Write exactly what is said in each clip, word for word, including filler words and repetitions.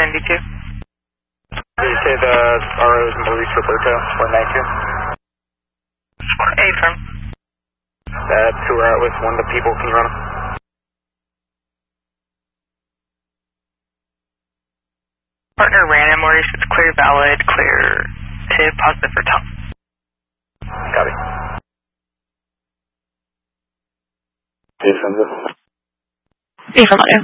ninety-two. Did you say the R O is Maurice Roberto, one ninety-two? A firm. That's who we're at with, one of the people. Can you run them? Partner ran him, Maurice. It's clear, valid, clear, hit, positive for top. Copy. Affirmative. Affirmative.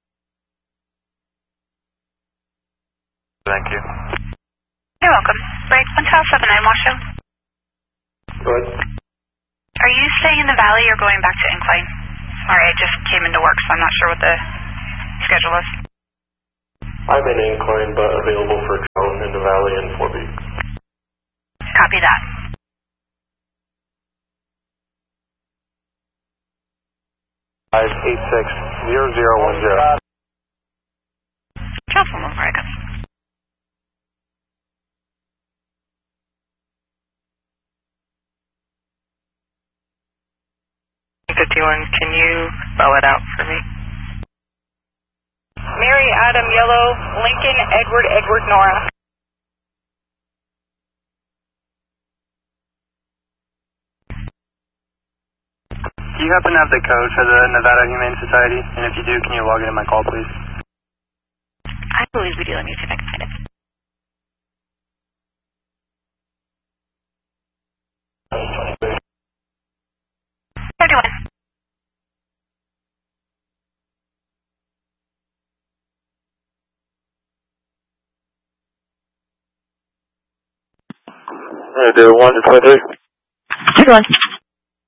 Thank you. You're welcome. Break one two seven nine, Washoe. Go ahead. Are you staying in the valley or going back to Incline? Sorry, I just came into work, so I'm not sure what the schedule is. I'm in Incline, but available for drone in the valley in four B. Copy that. Five eight six zero zero one zero. Transform over, I guess. fifty-one, can you spell it out for me? Mary, Adam, Yellow, Lincoln, Edward, Edward, Nora. Do you happen to have the code for the Nevada Humane Society? And if you do, can you log into my call, please? I believe we do. Let me see if I can find it. thirty-one. Alright, do one to twenty-three. thirty-one.